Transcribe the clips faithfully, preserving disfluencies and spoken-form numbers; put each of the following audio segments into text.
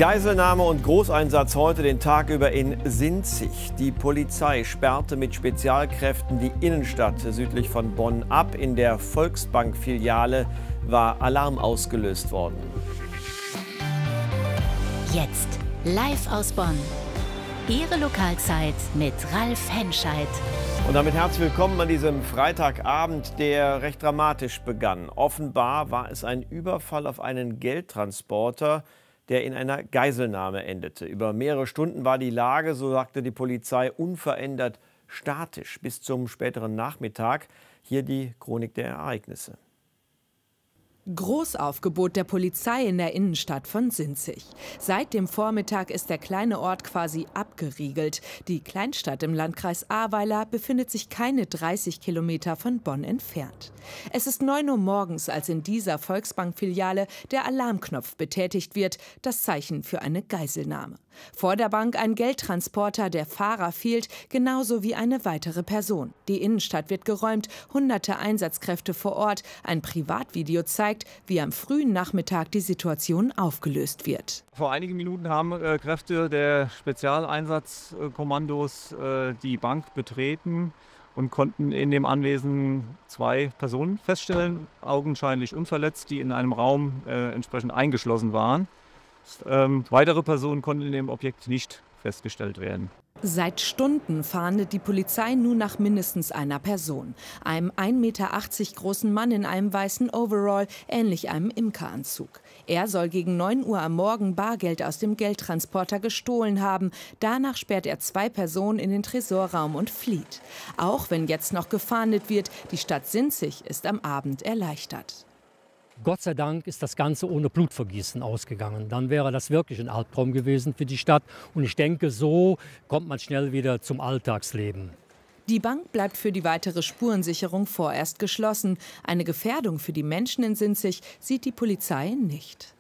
Geiselnahme und Großeinsatz heute den Tag über in Sinzig. Die Polizei sperrte mit Spezialkräften die Innenstadt südlich von Bonn ab. In der Volksbank-Filiale war Alarm ausgelöst worden. Jetzt live aus Bonn. Ihre Lokalzeit mit Ralf Henscheid. Und damit herzlich willkommen an diesem Freitagabend, der recht dramatisch begann. Offenbar war es ein Überfall auf einen Geldtransporter, der in einer Geiselnahme endete. Über mehrere Stunden war die Lage, so sagte die Polizei, unverändert statisch bis zum späteren Nachmittag. Hier die Chronik der Ereignisse. Großaufgebot der Polizei in der Innenstadt von Sinzig. Seit dem Vormittag ist der kleine Ort quasi abgeriegelt. Die Kleinstadt im Landkreis Ahrweiler befindet sich keine dreißig Kilometer von Bonn entfernt. Es ist neun Uhr morgens, als in dieser Volksbank-Filiale der Alarmknopf betätigt wird, das Zeichen für eine Geiselnahme. Vor der Bank ein Geldtransporter, der Fahrer fehlt, genauso wie eine weitere Person. Die Innenstadt wird geräumt, hunderte Einsatzkräfte vor Ort. Ein Privatvideo zeigt, wie am frühen Nachmittag die Situation aufgelöst wird. Vor einigen Minuten haben äh, Kräfte der Spezialeinsatzkommandos äh, die Bank betreten und konnten in dem Anwesen zwei Personen feststellen, augenscheinlich unverletzt, die in einem Raum äh, entsprechend eingeschlossen waren. Ähm, weitere Personen konnten in dem Objekt nicht festgestellt werden. Seit Stunden fahndet die Polizei nun nach mindestens einer Person. Einem ein Meter achtzig großen Mann in einem weißen Overall, ähnlich einem Imkeranzug. Er soll gegen neun Uhr am Morgen Bargeld aus dem Geldtransporter gestohlen haben. Danach sperrt er zwei Personen in den Tresorraum und flieht. Auch wenn jetzt noch gefahndet wird, die Stadt Sinzig ist am Abend erleichtert. Gott sei Dank ist das Ganze ohne Blutvergießen ausgegangen. Dann wäre das wirklich ein Albtraum gewesen für die Stadt. Und ich denke, so kommt man schnell wieder zum Alltagsleben. Die Bank bleibt für die weitere Spurensicherung vorerst geschlossen. Eine Gefährdung für die Menschen in Sinzig sieht die Polizei nicht.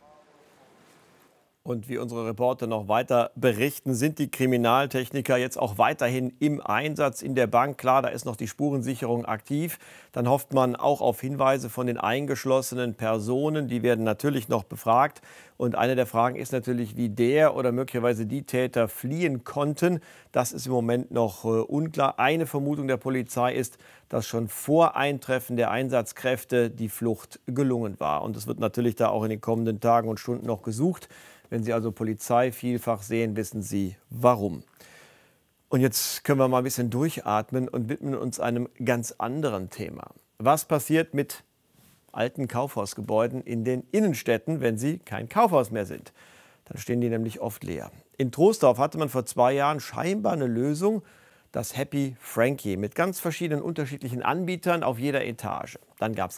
Und wie unsere Reporter noch weiter berichten, sind die Kriminaltechniker jetzt auch weiterhin im Einsatz in der Bank. Klar, da ist noch die Spurensicherung aktiv. Dann hofft man auch auf Hinweise von den eingeschlossenen Personen. Die werden natürlich noch befragt. Und eine der Fragen ist natürlich, wie der oder möglicherweise die Täter fliehen konnten. Das ist im Moment noch äh, unklar. Eine Vermutung der Polizei ist, dass schon vor Eintreffen der Einsatzkräfte die Flucht gelungen war. Und es wird natürlich da auch in den kommenden Tagen und Stunden noch gesucht. Wenn Sie also Polizei vielfach sehen, wissen Sie warum. Und jetzt können wir mal ein bisschen durchatmen und widmen uns einem ganz anderen Thema. Was passiert mit alten Kaufhausgebäuden in den Innenstädten, wenn sie kein Kaufhaus mehr sind? Dann stehen die nämlich oft leer. In Troisdorf hatte man vor zwei Jahren scheinbar eine Lösung, das Happy Frankie, mit ganz verschiedenen unterschiedlichen Anbietern auf jeder Etage. Dann gab es